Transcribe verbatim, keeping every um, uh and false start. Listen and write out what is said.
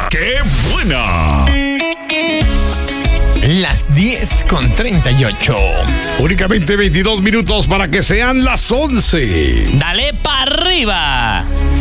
¡Qué buena! Las diez con treinta y ocho. Únicamente veintidós minutos para que sean las once. Dale para arriba.